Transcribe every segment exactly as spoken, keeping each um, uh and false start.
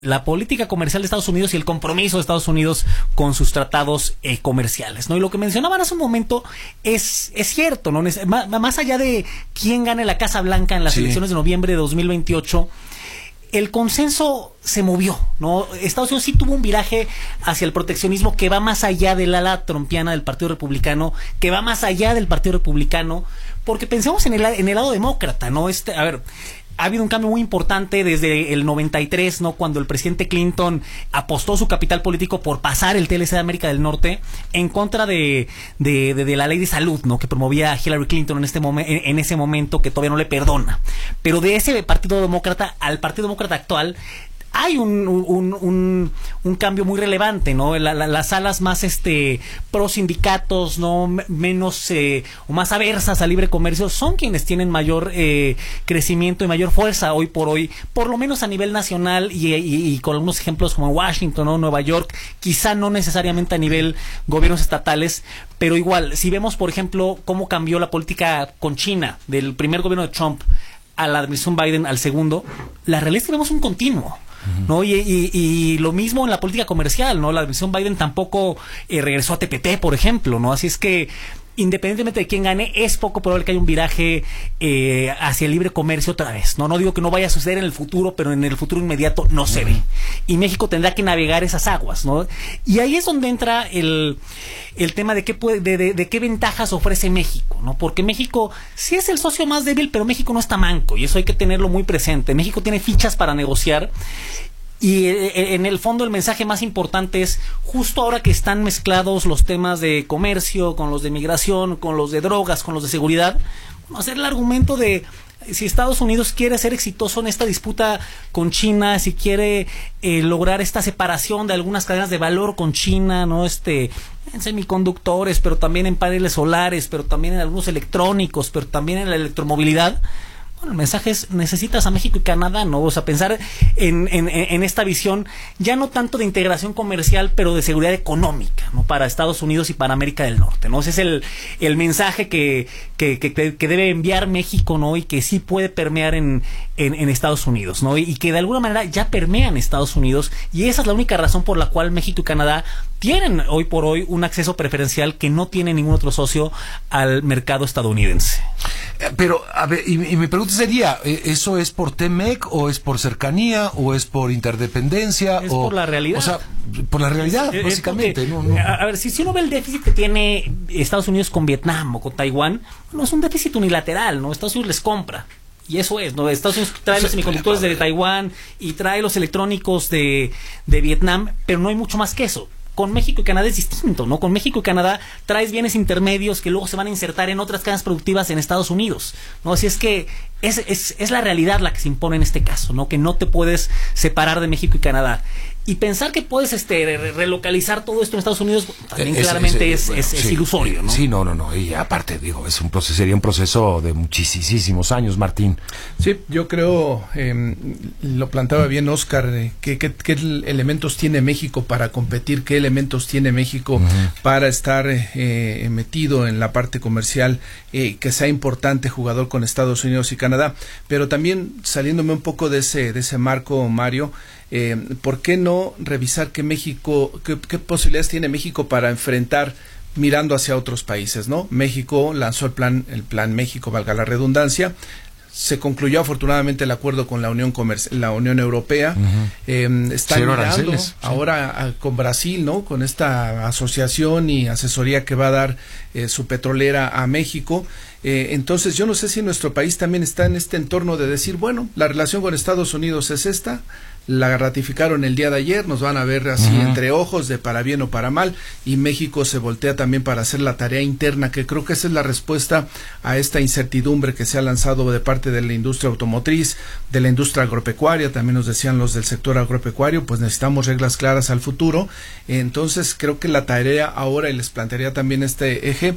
la política comercial de Estados Unidos y el compromiso de Estados Unidos con sus tratados eh, comerciales, ¿no? Y lo que mencionaban hace un momento es, es cierto, ¿no? Más, más allá de quién gane la Casa Blanca en las sí. elecciones de noviembre de dos mil veintiocho, el consenso se movió, ¿no? Estados Unidos sí tuvo un viraje hacia el proteccionismo que va más allá del ala trumpiana del Partido Republicano, que va más allá del Partido Republicano, porque pensemos en el, en el lado demócrata, ¿no? Este, a ver, ha habido un cambio muy importante desde el noventa y tres, ¿no? Cuando el presidente Clinton apostó su capital político por pasar el T L C de América del Norte en contra de, de, de, de la ley de salud, ¿no? Que promovía Hillary Clinton en, este momen, en, en ese momento, que todavía no le perdona. Pero de ese Partido Demócrata al Partido Demócrata actual hay un, un, un, un cambio muy relevante, ¿no? La, la, las alas más este pro sindicatos, ¿no? menos eh, o más aversas al libre comercio son quienes tienen mayor eh, crecimiento y mayor fuerza hoy por hoy, por lo menos a nivel nacional y, y, y con algunos ejemplos como Washington, ¿no? Nueva York, quizá no necesariamente a nivel gobiernos estatales, pero igual, si vemos por ejemplo cómo cambió la política con China del primer gobierno de Trump a la administración Biden al segundo, la realidad es que vemos un continuo, ¿no? Y, y, y lo mismo en la política comercial, ¿no? La administración Biden tampoco eh, regresó a T P P, por ejemplo, ¿no? Así es que independientemente de quién gane, es poco probable que haya un viraje eh, hacia el libre comercio otra vez, ¿no? No digo que no vaya a suceder en el futuro, pero en el futuro inmediato no se ve. Y México tendrá que navegar esas aguas, ¿no? Y ahí es donde entra el, el tema de qué puede, de, de, de qué ventajas ofrece México, ¿no? Porque México sí es el socio más débil, pero México no está manco, y eso hay que tenerlo muy presente. México tiene fichas para negociar. Y en el fondo el mensaje más importante es, justo ahora que están mezclados los temas de comercio con los de migración, con los de drogas, con los de seguridad, hacer el argumento de si Estados Unidos quiere ser exitoso en esta disputa con China, si quiere eh, lograr esta separación de algunas cadenas de valor con China, ¿no? Este, en semiconductores, pero también en paneles solares, pero también en algunos electrónicos, pero también en la electromovilidad. Bueno, el mensaje es, necesitas a México y Canadá, ¿no? O sea, pensar en, en, en esta visión ya no tanto de integración comercial, pero de seguridad económica, ¿no? Para Estados Unidos y para América del Norte, ¿no? Ese es el, el mensaje que, que, que, que debe enviar México, ¿no? Y que sí puede permear en, en, en Estados Unidos, ¿no? Y, y que de alguna manera ya permea en Estados Unidos, y esa es la única razón por la cual México y Canadá tienen hoy por hoy un acceso preferencial que no tiene ningún otro socio al mercado estadounidense. Pero, a ver, y, y mi pregunta sería, ¿eso es por T M E C o es por cercanía o es por interdependencia? Es o, por la realidad. O sea, por la realidad, es, básicamente. Es porque, no, no. A ver, si, si uno ve el déficit que tiene Estados Unidos con Vietnam o con Taiwán, no es un déficit unilateral, ¿no? Estados Unidos les compra. Y eso es, ¿no? Estados Unidos trae los semiconductores de Taiwán y trae los electrónicos de, de Vietnam, pero no hay mucho más que eso. Con México y Canadá es distinto, ¿no? Con México y Canadá traes bienes intermedios que luego se van a insertar en otras cadenas productivas en Estados Unidos, ¿no? Así es que es, es, es la realidad la que se impone en este caso, ¿no? Que no te puedes separar de México y Canadá. Y pensar que puedes este re relocalizar todo esto en Estados Unidos también es, claramente es, es, es, bueno, es, sí, es ilusorio, ¿no? Sí, no, no, no. Y aparte, digo, es un proceso, sería un proceso de muchísimos años, Martín. Sí, yo creo, eh, lo planteaba bien Oscar, eh, ¿qué, qué, qué elementos tiene México para competir? ¿Qué elementos tiene México uh-huh. para estar eh, metido en la parte comercial, eh, que sea importante jugador con Estados Unidos y Canadá? Pero también, saliéndome un poco de ese, de ese marco, Mario, Eh, ¿por qué no revisar qué México, qué, qué posibilidades tiene México para enfrentar mirando hacia otros países, ¿no? México lanzó el plan, el plan México, valga la redundancia. Se concluyó afortunadamente el acuerdo con la Unión Comerci- la Unión Europea. Uh-huh. eh, está Cero mirando aranceles, sí. ahora a, con Brasil, ¿no? Con esta asociación y asesoría que va a dar eh, su petrolera a México. Eh, entonces yo no sé si nuestro país también está en este entorno de decir, bueno, la relación con Estados Unidos es esta, la ratificaron el día de ayer, nos van a ver así uh-huh. entre ojos de para bien o para mal, y México se voltea también para hacer la tarea interna, que creo que esa es la respuesta a esta incertidumbre que se ha lanzado de parte de la industria automotriz, de la industria agropecuaria. También nos decían los del sector agropecuario, pues necesitamos reglas claras al futuro. Entonces creo que la tarea ahora, y les plantearía también este eje,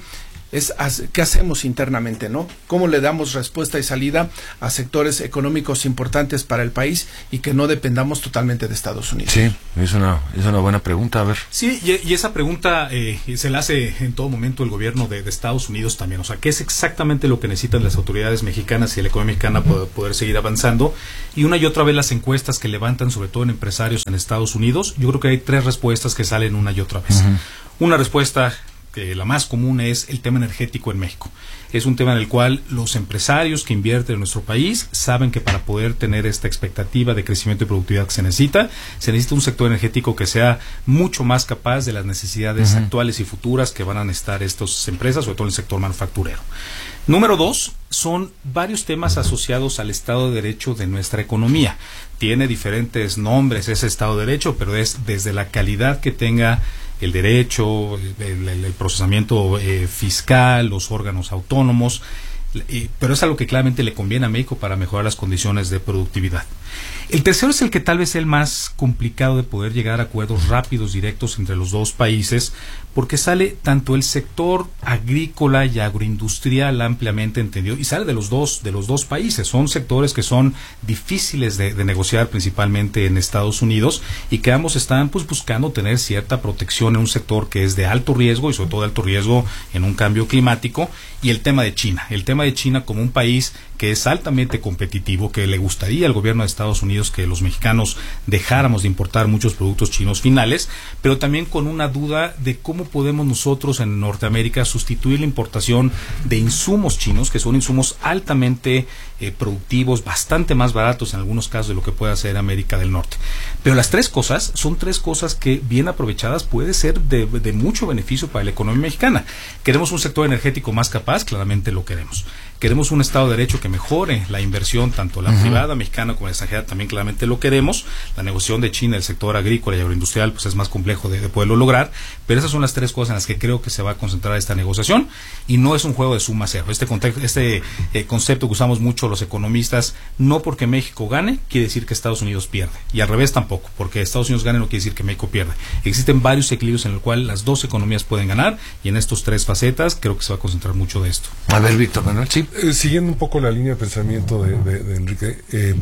es qué hacemos internamente, ¿no? ¿Cómo le damos respuesta y salida a sectores económicos importantes para el país y que no dependamos totalmente de Estados Unidos? Sí, es una, es una buena pregunta, a ver. Sí, y, y esa pregunta eh, se la hace en todo momento el gobierno de, de Estados Unidos también. O sea, ¿qué es exactamente lo que necesitan las autoridades mexicanas y la economía mexicana para poder seguir avanzando? Y una y otra vez las encuestas que levantan, sobre todo en empresarios en Estados Unidos, yo creo que hay tres respuestas que salen una y otra vez. Uh-huh. Una respuesta que la más común es el tema energético en México. Es un tema en el cual los empresarios que invierten en nuestro país saben que para poder tener esta expectativa de crecimiento y productividad que se necesita, se necesita un sector energético que sea mucho más capaz de las necesidades uh-huh. actuales y futuras que van a necesitar estas empresas, sobre todo en el sector manufacturero. Número dos, son varios temas asociados al Estado de Derecho de nuestra economía. Tiene diferentes nombres ese Estado de Derecho, pero es desde la calidad que tenga el derecho, el, el, el procesamiento eh, fiscal, los órganos autónomos, eh, pero es algo que claramente le conviene a México para mejorar las condiciones de productividad. El tercero es el que tal vez es el más complicado de poder llegar a acuerdos rápidos, directos entre los dos países, porque sale tanto el sector agrícola y agroindustrial ampliamente entendido, y sale de los dos, de los dos países. Son sectores que son difíciles de, de negociar, principalmente en Estados Unidos, y que ambos están pues buscando tener cierta protección en un sector que es de alto riesgo, y sobre todo de alto riesgo en un cambio climático. Y el tema de China, el tema de China como un país que es altamente competitivo, que le gustaría al gobierno de Estados Unidos que los mexicanos dejáramos de importar muchos productos chinos finales, pero también con una duda de cómo podemos nosotros en Norteamérica sustituir la importación de insumos chinos, que son insumos altamente eh, productivos, bastante más baratos en algunos casos de lo que puede hacer América del Norte. Pero las tres cosas son tres cosas que, bien aprovechadas, puede ser de, de mucho beneficio para la economía mexicana. Queremos un sector energético más capaz, claramente lo queremos. Queremos un Estado de Derecho que mejore la inversión, tanto la uh-huh. privada mexicana como la extranjera, también claramente lo queremos. La negociación de China, el sector agrícola y agroindustrial, pues es más complejo de, de poderlo lograr, pero esas son las tres cosas en las que creo que se va a concentrar esta negociación, y no es un juego de suma cero. Este, contexto, este eh, concepto que usamos mucho los economistas, no porque México gane, quiere decir que Estados Unidos pierde, y al revés tampoco, porque Estados Unidos gane no quiere decir que México pierde. Existen varios equilibrios en el cual las dos economías pueden ganar, y en estos tres facetas creo que se va a concentrar mucho de esto. A ver, Víctor Manuel, sí. Eh, siguiendo un poco la línea de pensamiento de, de, de Enrique, eh,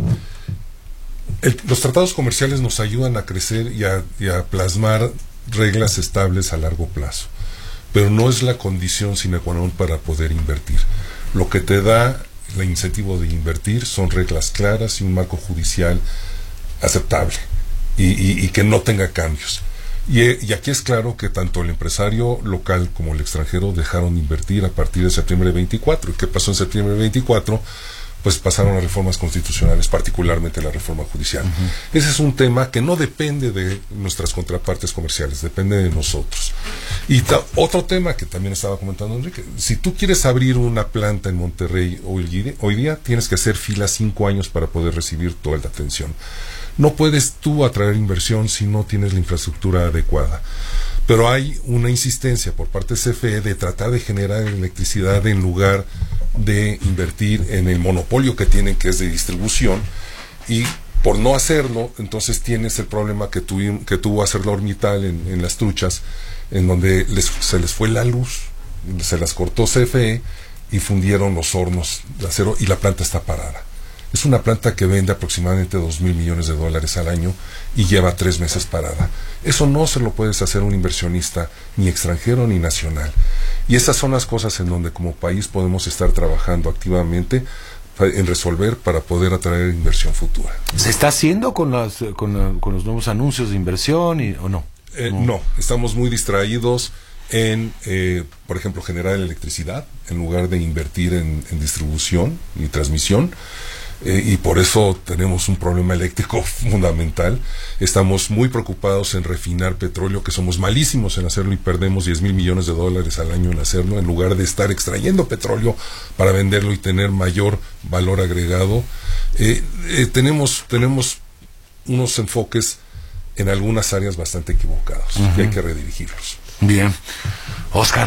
el, los tratados comerciales nos ayudan a crecer y a, y a plasmar reglas estables a largo plazo, pero no es la condición sine qua non para poder invertir. Lo que te da el incentivo de invertir son reglas claras y un marco judicial aceptable y, y, y que no tenga cambios. Y, y aquí es claro que tanto el empresario local como el extranjero dejaron de invertir a partir de septiembre veinticuatro. ¿Y qué pasó en septiembre veinticuatro? Pues pasaron las reformas constitucionales, particularmente la reforma judicial. Uh-huh. Ese es un tema que no depende de nuestras contrapartes comerciales, depende de nosotros. Y ta- otro tema que también estaba comentando Enrique, si tú quieres abrir una planta en Monterrey hoy, hoy día, tienes que hacer fila cinco años para poder recibir toda la atención. No puedes tú atraer inversión si no tienes la infraestructura adecuada. Pero hay una insistencia por parte de C F E de tratar de generar electricidad en lugar de invertir en el monopolio que tienen, que es de distribución, y por no hacerlo, entonces tienes el problema que, tuvi, que tuvo ArcelorMittal en, en Las Truchas, en donde les, se les fue la luz, se las cortó C F E y fundieron los hornos de acero y la planta está parada. Es una planta que vende aproximadamente dos mil millones de dólares al año y lleva tres meses parada. Eso no se lo puedes hacer a un inversionista ni extranjero ni nacional. Y esas son las cosas en donde como país podemos estar trabajando activamente en resolver para poder atraer inversión futura. ¿Se está haciendo con, las, con, con los nuevos anuncios de inversión y, o no? Eh, no? No, estamos muy distraídos en, eh, por ejemplo, generar electricidad en lugar de invertir en, en distribución y transmisión. Eh, y por eso tenemos un problema eléctrico fundamental. Estamos muy preocupados en refinar petróleo, que somos malísimos en hacerlo y perdemos diez mil millones de dólares al año en hacerlo, en lugar de estar extrayendo petróleo para venderlo y tener mayor valor agregado. Eh, eh, tenemos, tenemos unos enfoques en algunas áreas bastante equivocados, uh-huh. y hay que redirigirlos. Bien. Oscar.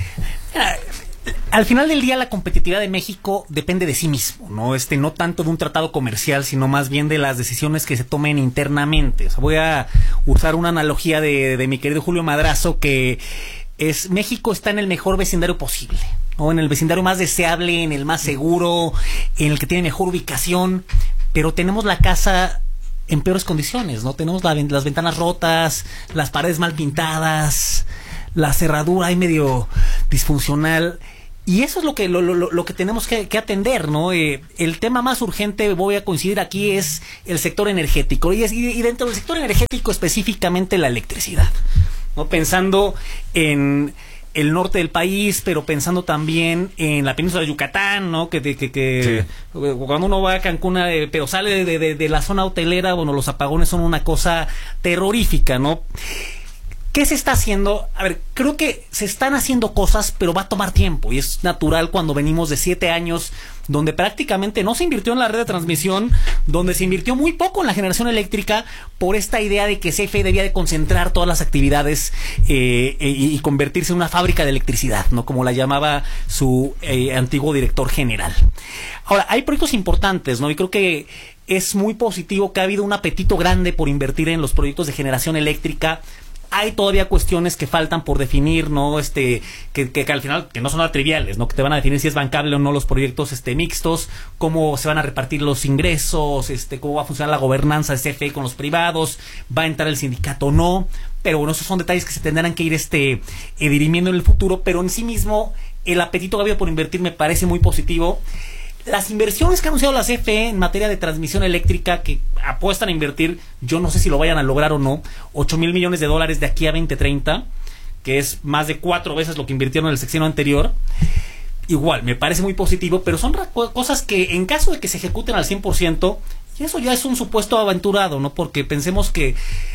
Al final del día, la competitividad de México depende de sí mismo, ¿no? Este, no tanto de un tratado comercial, sino más bien de las decisiones que se tomen internamente. O sea, voy a usar una analogía de, de mi querido Julio Madrazo, que es México está en el mejor vecindario posible, ¿no? En el vecindario más deseable, en el más seguro, en el que tiene mejor ubicación, pero tenemos la casa en peores condiciones, ¿no? Tenemos la, las ventanas rotas, las paredes mal pintadas, la cerradura ahí medio disfuncional. Y eso es lo que lo, lo, lo que tenemos que, que atender, ¿no? Eh, el tema más urgente, voy a coincidir aquí, es el sector energético. Y, es, y dentro del sector energético específicamente la electricidad, ¿no? Pensando en el norte del país, pero pensando también en la península de Yucatán, ¿no? Que, que, que sí. Cuando uno va a Cancún, eh, pero sale de, de, de la zona hotelera, bueno, los apagones son una cosa terrorífica, ¿no? ¿Qué se está haciendo? A ver, creo que se están haciendo cosas, pero va a tomar tiempo. Y es natural cuando venimos de siete años donde prácticamente no se invirtió en la red de transmisión, donde se invirtió muy poco en la generación eléctrica por esta idea de que C F E debía de concentrar todas las actividades eh, y, y convertirse en una fábrica de electricidad, ¿no? Como la llamaba su eh, antiguo director general. Ahora, hay proyectos importantes, ¿no? Y creo que es muy positivo que ha habido un apetito grande por invertir en los proyectos de generación eléctrica. Hay todavía cuestiones que faltan por definir, ¿no? Este, que, que, que al final, que no son nada triviales, ¿no? Que te van a definir si es bancable o no los proyectos este mixtos, cómo se van a repartir los ingresos, este, cómo va a funcionar la gobernanza de C F E con los privados, va a entrar el sindicato o no. Pero bueno, esos son detalles que se tendrán que ir este, eh, dirimiendo en el futuro, pero en sí mismo el apetito que ha habido por invertir me parece muy positivo. Las inversiones que ha anunciado la C F E en materia de transmisión eléctrica, que apuestan a invertir, yo no sé si lo vayan a lograr o no, ocho mil millones de dólares de aquí a veinte treinta, que es más de cuatro veces lo que invirtieron en el sexenio anterior. Igual, me parece muy positivo, pero son cosas que en caso de que se ejecuten al cien por ciento, y eso ya es un supuesto aventurado, ¿no? Porque pensemos que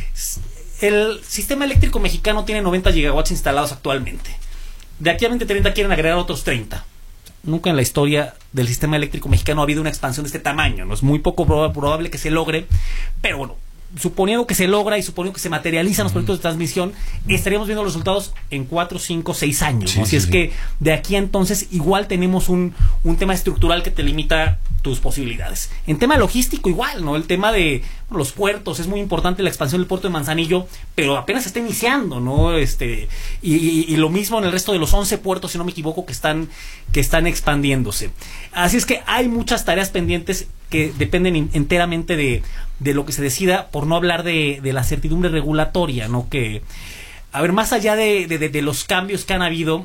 el sistema eléctrico mexicano tiene noventa gigawatts instalados actualmente. De aquí a veinte treinta quieren agregar otros treinta. Nunca en la historia del sistema eléctrico mexicano ha habido una expansión de este tamaño, ¿no? Es muy poco prob- probable que se logre, pero bueno, suponiendo que se logra y suponiendo que se materializan los proyectos de transmisión, estaríamos viendo los resultados en cuatro, cinco, seis años, ¿no? Sí, Así sí, es sí. que de aquí a entonces igual tenemos un, un tema estructural que te limita tus posibilidades. En tema logístico igual, ¿no? El tema de bueno, los puertos, es muy importante la expansión del puerto de Manzanillo, pero apenas se está iniciando, ¿no? Este, y, y, y lo mismo en el resto de los once puertos, si no me equivoco, que están, que están expandiéndose. Así es que hay muchas tareas pendientes que dependen in, enteramente de, de lo que se decida, por no hablar de, de la certidumbre regulatoria, ¿no? Que, a ver, más allá de, de, de, de los cambios que han habido,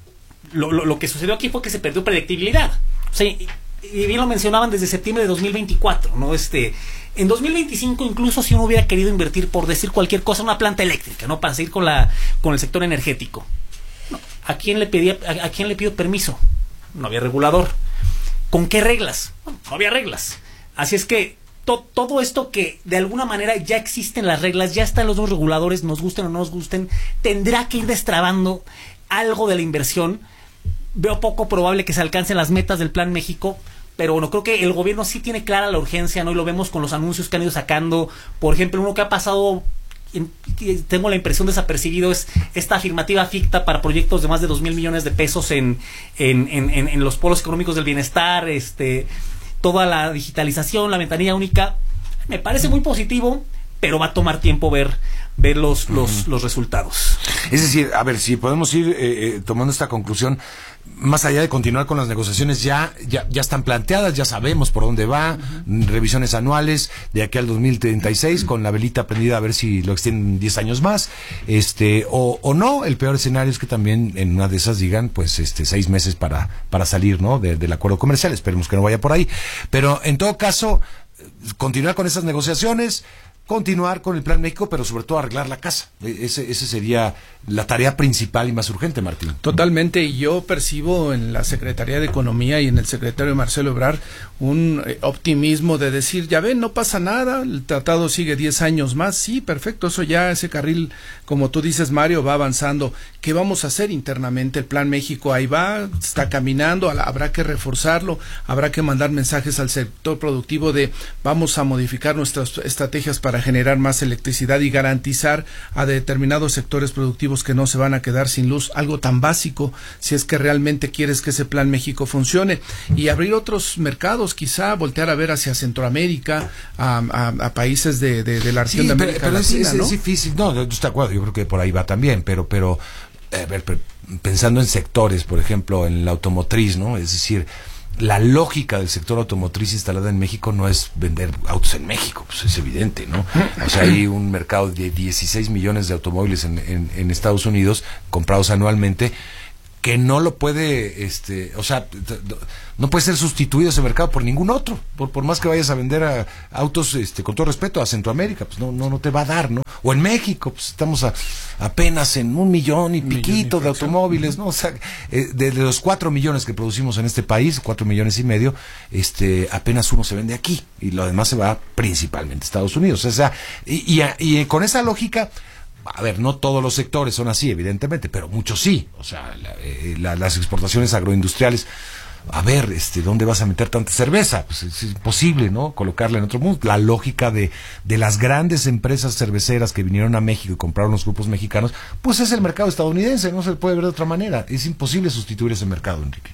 lo, lo, lo que sucedió aquí fue que se perdió predictibilidad. O sea, y, y bien lo mencionaban desde septiembre de dos mil veinticuatro, ¿no? Este, en dos mil veinticinco, incluso si uno hubiera querido invertir, por decir cualquier cosa, una planta eléctrica, ¿no? Para seguir con la con el sector energético. No, ¿a quién le pedía, a, a quién le pidió permiso? No había regulador. ¿Con qué reglas? Bueno, no había reglas. Así es que to, todo esto que de alguna manera ya existen las reglas, ya están los dos reguladores, nos gusten o no nos gusten, tendrá que ir destrabando algo de la inversión. Veo poco probable que se alcancen las metas del Plan México, pero bueno, creo que el gobierno sí tiene clara la urgencia, ¿no? Y lo vemos con los anuncios que han ido sacando. Por ejemplo, uno que ha pasado, en, tengo la impresión desapercibido, es esta afirmativa ficta para proyectos de más de dos mil millones de pesos en, en, en, en, en los polos económicos del bienestar, este, toda la digitalización, la ventanilla única. Me parece muy positivo, pero va a tomar tiempo ver ver los, los, uh-huh. los resultados. Es decir, a ver, si podemos ir eh, eh, tomando esta conclusión, más allá de continuar con las negociaciones, ya ya, ya están planteadas, ya sabemos por dónde va, uh-huh. revisiones anuales de aquí al dos mil treinta y seis, uh-huh. con la velita prendida a ver si lo extienden diez años más, este o, o no. El peor escenario es que también en una de esas digan, pues, este seis meses para, para salir, ¿no? De, del acuerdo comercial, esperemos que no vaya por ahí. Pero en todo caso, continuar con esas negociaciones, continuar con el Plan México, pero sobre todo arreglar la casa. Ese, ese sería la tarea principal y más urgente, Martín. Totalmente, y yo percibo en la Secretaría de Economía y en el secretario Marcelo Ebrard un eh, optimismo de decir, ya ven, no pasa nada, el tratado sigue diez años más, sí, perfecto, eso ya, ese carril, como tú dices, Mario, va avanzando. ¿Qué vamos a hacer internamente? El Plan México ahí va, está caminando, habrá que reforzarlo, habrá que mandar mensajes al sector productivo de vamos a modificar nuestras estrategias para generar más electricidad y garantizar a determinados sectores productivos que no se van a quedar sin luz, algo tan básico, si es que realmente quieres que ese Plan México funcione, y abrir otros mercados, quizá voltear a ver hacia Centroamérica, a, a, a países de, de, de la región sí, de América pero, pero Latina, es, es, ¿no? es difícil, no, yo estoy de acuerdo, yo creo que por ahí va también, pero, pero a ver, pensando en sectores, por ejemplo, en la automotriz, ¿no? Es decir, la lógica del sector automotriz instalada en México no es vender autos en México, pues es evidente, ¿no? O sea, hay un mercado de dieciséis millones de automóviles en, en, en Estados Unidos comprados anualmente, que no lo puede, este, o sea, no puede ser sustituido ese mercado por ningún otro, por, por más que vayas a vender a, autos, este, con todo respeto, a Centroamérica, pues no, no, no te va a dar, ¿no? O en México, pues estamos a, apenas en un millón y piquito de automóviles, ¿no? O sea, eh, de, de los cuatro millones que producimos en este país, cuatro millones y medio, este, apenas uno se vende aquí, y lo demás se va principalmente a Estados Unidos. O sea, y, y, y con esa lógica, a ver, no todos los sectores son así, evidentemente, pero muchos sí. O sea, la, eh, la, las exportaciones agroindustriales, a ver, este, ¿dónde vas a meter tanta cerveza? Pues es imposible, ¿no? Colocarla en otro mundo. La lógica de, de las grandes empresas cerveceras que vinieron a México y compraron los grupos mexicanos, pues es el mercado estadounidense, no se puede ver de otra manera. Es imposible sustituir ese mercado, Enrique.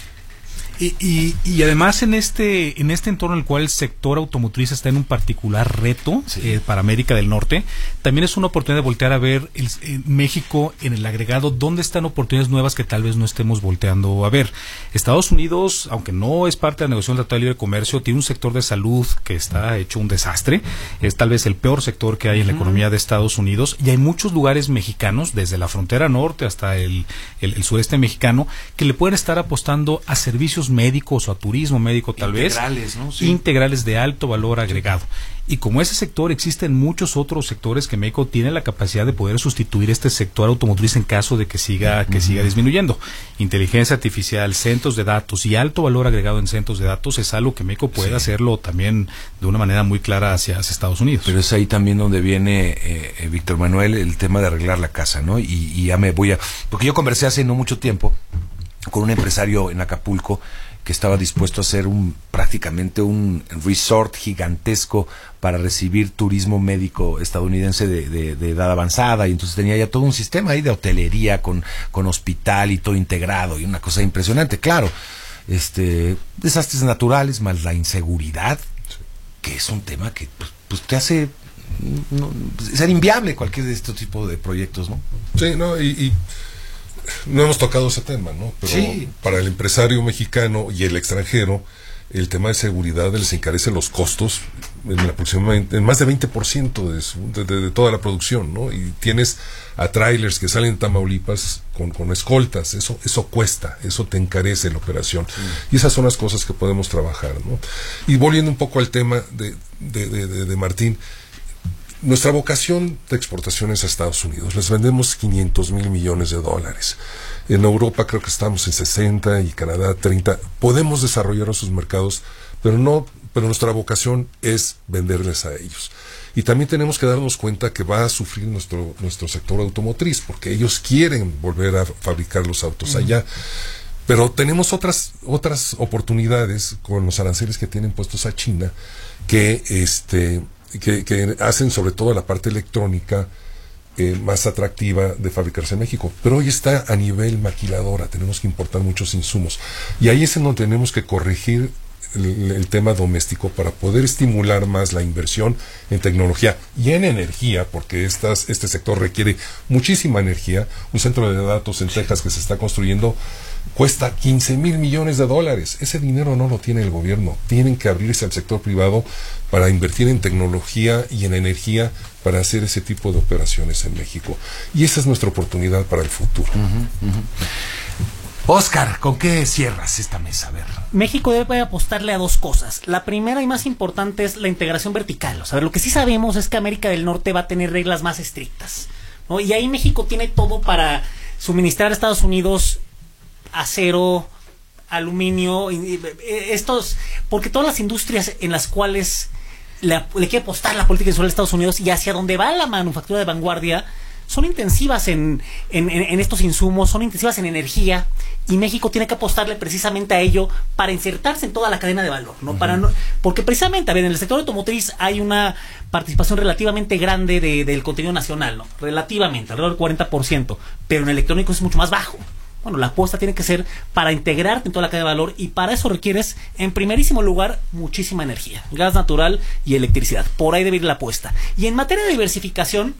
Y, y, y además en este en este entorno en el cual el sector automotriz está en un particular reto, sí. eh, para América del Norte, también es una oportunidad de voltear a ver el, en México en el agregado dónde están oportunidades nuevas que tal vez no estemos volteando a ver. Estados Unidos, aunque no es parte de la negociación de Tratado de Libre Comercio, tiene un sector de salud que está hecho un desastre, es tal vez el peor sector que hay en la economía de Estados Unidos, y hay muchos lugares mexicanos, desde la frontera norte hasta el, el, el sureste mexicano, que le pueden estar apostando a servicios médicos o a turismo médico tal integrales, vez, ¿no? Sí. integrales de alto valor agregado. Y como ese sector, existen muchos otros sectores que México tiene la capacidad de poder sustituir este sector automotriz en caso de que siga que uh-huh. siga disminuyendo. Inteligencia artificial, centros de datos y alto valor agregado en centros de datos es algo que México puede sí. hacerlo también de una manera muy clara hacia, hacia Estados Unidos. Pero es ahí también donde viene, eh, eh, Víctor Manuel, el tema de arreglar la casa, ¿no? Y, y ya me voy a... Porque yo conversé hace no mucho tiempo con un empresario en Acapulco que estaba dispuesto a hacer un prácticamente un resort gigantesco para recibir turismo médico estadounidense de, de, de edad avanzada, y entonces tenía ya todo un sistema ahí de hotelería con, con hospital y todo integrado, y una cosa impresionante. Claro, este desastres naturales más la inseguridad, que es un tema que pues, pues te hace no, ser inviable cualquier de estos tipos de proyectos, ¿no? Sí, no, y... y... no hemos tocado ese tema, ¿no? Pero sí. Para el empresario mexicano y el extranjero, el tema de seguridad les encarece los costos en aproximadamente en más de veinte por ciento de, su, de, de, de toda la producción, ¿no? Y tienes a trailers que salen de Tamaulipas con, con escoltas, eso eso cuesta, eso te encarece la operación. Sí. Y esas son las cosas que podemos trabajar, ¿no? Y volviendo un poco al tema de, de, de, de, de Martín, nuestra vocación de exportaciones a Estados Unidos, les vendemos quinientos mil millones de dólares. En Europa creo que estamos en sesenta y Canadá treinta. Podemos desarrollar esos mercados, pero no, pero nuestra vocación es venderles a ellos. Y también tenemos que darnos cuenta que va a sufrir nuestro nuestro sector automotriz, porque ellos quieren volver a fabricar los autos allá. Uh-huh. Pero tenemos otras otras oportunidades con los aranceles que tienen puestos a China, que este Que, que hacen sobre todo la parte electrónica eh, más atractiva de fabricarse en México. Pero hoy está a nivel maquiladora, tenemos que importar muchos insumos. Y ahí es en donde tenemos que corregir el, el tema doméstico para poder estimular más la inversión en tecnología y en energía, porque estas, este sector requiere muchísima energía. Un centro de datos en Texas que se está construyendo cuesta quince mil millones de dólares. Ese dinero no lo tiene el gobierno. Tienen que abrirse al sector privado para invertir en tecnología y en energía para hacer ese tipo de operaciones en México. Y esa es nuestra oportunidad para el futuro. Uh-huh, uh-huh. Oscar, ¿con qué cierras esta mesa? A ver. México debe apostarle a dos cosas. La primera y más importante es la integración vertical. O sea, lo que sí sabemos es que América del Norte va a tener reglas más estrictas, ¿no? Y ahí México tiene todo para suministrar a Estados Unidos acero, aluminio, estos, porque todas las industrias en las cuales le, le quiere apostar la política industrial de Estados Unidos y hacia donde va la manufactura de vanguardia son intensivas en, en, en estos insumos, son intensivas en energía, y México tiene que apostarle precisamente a ello para insertarse en toda la cadena de valor, ¿no? Uh-huh. Para no, porque precisamente, a ver, en el sector automotriz hay una participación relativamente grande de, del contenido nacional, ¿no? Relativamente, alrededor del cuarenta por ciento, pero en electrónico es mucho más bajo. Bueno, la apuesta tiene que ser para integrarte en toda la cadena de valor, y para eso requieres, en primerísimo lugar, muchísima energía, gas natural y electricidad. Por ahí debe ir la apuesta. Y en materia de diversificación,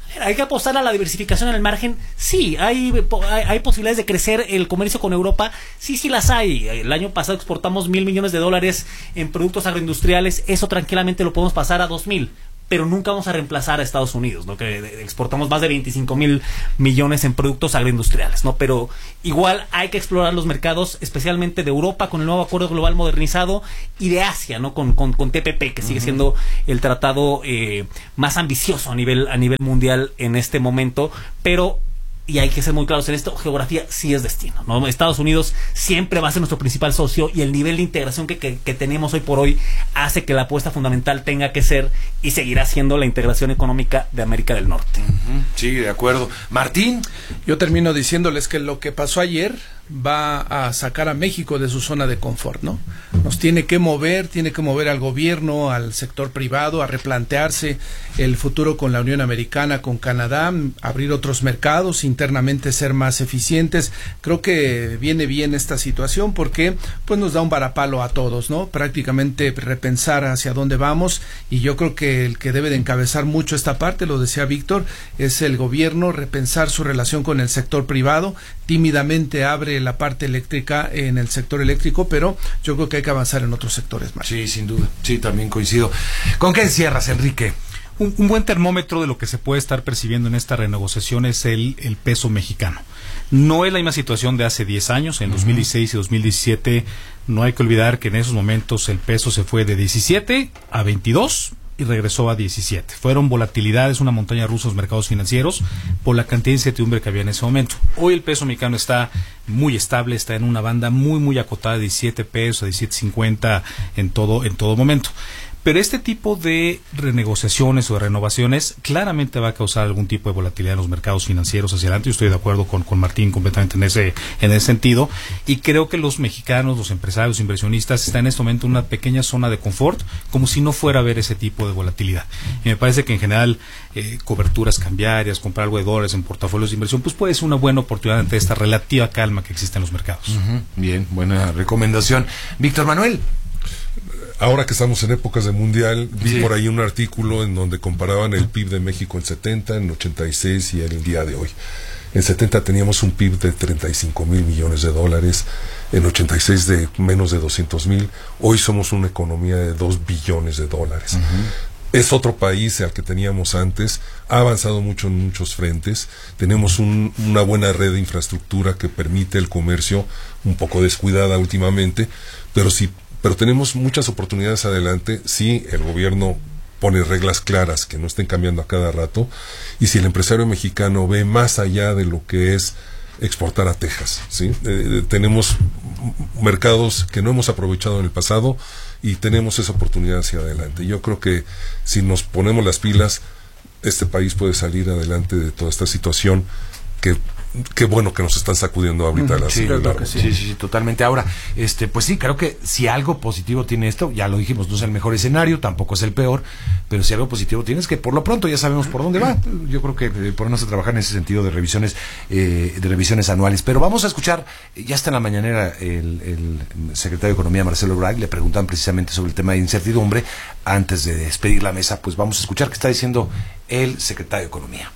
Hay que apostar a la diversificación en el margen. Sí, hay, hay, hay posibilidades de crecer el comercio con Europa. Sí, sí las hay. El año pasado exportamos mil millones de dólares en productos agroindustriales. Eso tranquilamente lo podemos pasar a dos mil. Pero nunca vamos a reemplazar a Estados Unidos, ¿no? Que exportamos más de veinticinco mil millones en productos agroindustriales, ¿no? Pero igual hay que explorar los mercados, especialmente de Europa con el nuevo acuerdo global modernizado, y de Asia, ¿no? Con, con, con T P P, que sigue siendo el tratado eh, más ambicioso a nivel, a nivel mundial en este momento, pero... Y hay que ser muy claros en esto, geografía sí es destino, ¿no? Estados Unidos siempre va a ser nuestro principal socio, y el nivel de integración que, que, que tenemos hoy por hoy hace que la apuesta fundamental tenga que ser y seguirá siendo la integración económica de América del Norte. Uh-huh. Sí, de acuerdo. Martín. Yo termino diciéndoles que lo que pasó ayer va a sacar a México de su zona de confort, ¿no? Nos tiene que mover, tiene que mover al gobierno, al sector privado, a replantearse el futuro con la Unión Americana, con Canadá, abrir otros mercados, internamente ser más eficientes. Creo que viene bien esta situación porque pues nos da un varapalo a todos, ¿no? Prácticamente repensar hacia dónde vamos, y yo creo que el que debe de encabezar mucho esta parte, lo decía Víctor, es el gobierno, repensar su relación con el sector privado. Tímidamente abre la parte eléctrica en el sector eléctrico, pero yo creo que hay que avanzar en otros sectores más. Sí, sin duda. Sí, también coincido. ¿Con qué encierras, Enrique? Un, un buen termómetro de lo que se puede estar percibiendo en esta renegociación es el, el peso mexicano. No es la misma situación de hace diez años. En uh-huh. dos mil dieciséis y dos mil diecisiete no hay que olvidar que en esos momentos el peso se fue de diecisiete a veintidós y regresó a diecisiete. Fueron volatilidades, una montaña rusa en los mercados financieros por la cantidad de incertidumbre que había en ese momento. Hoy el peso mexicano está muy estable, está en una banda muy muy acotada de diecisiete pesos a diecisiete cincuenta en todo en todo momento. Pero este tipo de renegociaciones o de renovaciones claramente va a causar algún tipo de volatilidad en los mercados financieros hacia adelante. Yo estoy de acuerdo con, con Martín completamente en ese, en ese sentido. Y creo que los mexicanos, los empresarios, los inversionistas están en este momento en una pequeña zona de confort, como si no fuera a haber ese tipo de volatilidad. Y me parece que en general eh, coberturas cambiarias, comprar algo de dólares en portafolios de inversión, pues puede ser una buena oportunidad ante esta relativa calma que existe en los mercados. Uh-huh. Bien, buena recomendación. Víctor Manuel. Ahora que estamos en épocas de mundial, vi sí. por ahí un artículo en donde comparaban el P I B de México en setenta, en ochenta y seis y en el día de hoy. En setenta teníamos un P I B de treinta y cinco mil millones de dólares, en ochenta y seis de menos de doscientos mil, hoy somos una economía de dos billones de dólares. Uh-huh. Es otro país al que teníamos antes, ha avanzado mucho en muchos frentes, tenemos un, una buena red de infraestructura que permite el comercio, un poco descuidada últimamente, pero sí pero tenemos muchas oportunidades adelante si el gobierno pone reglas claras que no estén cambiando a cada rato, y si el empresario mexicano ve más allá de lo que es exportar a Texas, ¿sí? Eh, tenemos mercados que no hemos aprovechado en el pasado y tenemos esa oportunidad hacia adelante. Yo creo que si nos ponemos las pilas, este país puede salir adelante de toda esta situación que qué bueno que nos están sacudiendo ahorita. Uh-huh. Sí, claro que sí. Sí, sí, sí, totalmente. Ahora, este, pues sí, creo que si algo positivo tiene esto, ya lo dijimos, no es el mejor escenario, tampoco es el peor, pero si algo positivo tiene es que por lo pronto ya sabemos por dónde va. Yo creo que eh, ponernos a trabajar en ese sentido de revisiones, eh, de revisiones anuales. Pero vamos a escuchar, ya está en la mañanera el, el secretario de Economía, Marcelo Ebrard, le preguntan precisamente sobre el tema de incertidumbre. Antes de despedir la mesa, pues vamos a escuchar qué está diciendo el secretario de Economía.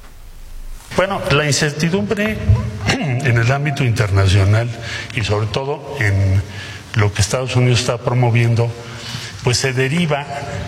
Bueno, la incertidumbre en el ámbito internacional y sobre todo en lo que Estados Unidos está promoviendo, pues se deriva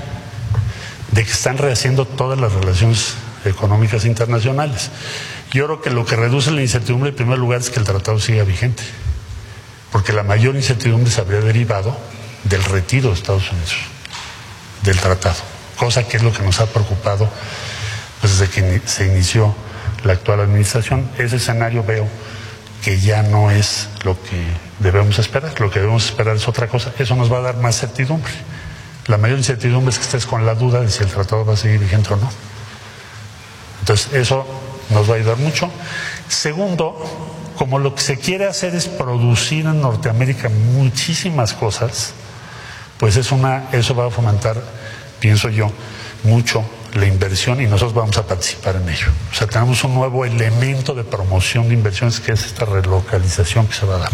de que están rehaciendo todas las relaciones económicas internacionales. Yo creo que lo que reduce la incertidumbre en primer lugar es que el tratado siga vigente, porque la mayor incertidumbre se habría derivado del retiro de Estados Unidos del tratado, cosa que es lo que nos ha preocupado pues, desde que se inició la actual administración. Ese escenario veo que ya no es lo que debemos esperar. Lo que debemos esperar es otra cosa. Eso nos va a dar más certidumbre. La mayor incertidumbre es que estés con la duda de si el tratado va a seguir vigente o no. Entonces eso nos va a ayudar mucho. Segundo, como lo que se quiere hacer es producir en Norteamérica muchísimas cosas, pues es una, eso va a fomentar, pienso yo, mucho la inversión, y nosotros vamos a participar en ello. O sea, tenemos un nuevo elemento de promoción de inversiones, que es esta relocalización que se va a dar.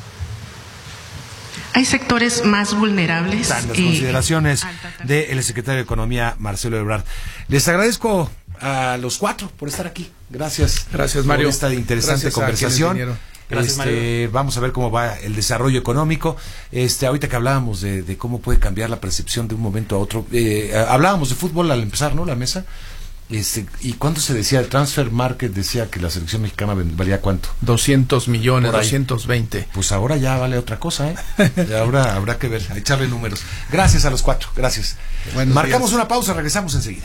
¿Hay sectores más vulnerables? Están las consideraciones del secretario de Economía, Marcelo Ebrard. Les agradezco a los cuatro por estar aquí. Gracias. Gracias, Mario. Por esta interesante Gracias conversación. Gracias, este, vamos a ver cómo va el desarrollo económico. Este, ahorita que hablábamos de, de cómo puede cambiar la percepción de un momento a otro, eh, hablábamos de fútbol al empezar, ¿no? La mesa. Este, ¿y cuánto se decía? El Transfer Market decía que la selección mexicana valía ¿cuánto? doscientos millones, doscientos veinte. Pues ahora ya vale otra cosa, ¿eh? Ahora habrá que ver, a echarle números. Gracias a los cuatro, gracias. Buenos Marcamos días. una pausa, regresamos enseguida.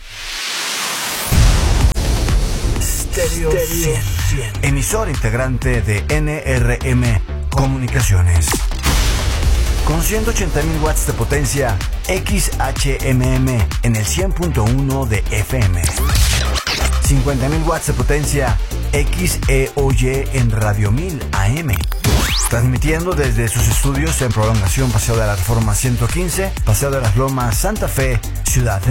Stereo cien, emisor integrante de N R M Comunicaciones. Con ciento ochenta mil watts de potencia, X H M M en el cien punto uno de F M. cincuenta mil watts de potencia, X E O Y en Radio mil A M. Transmitiendo desde sus estudios en Prolongación Paseo de la Reforma ciento quince, Paseo de las Lomas, Santa Fe, Ciudad de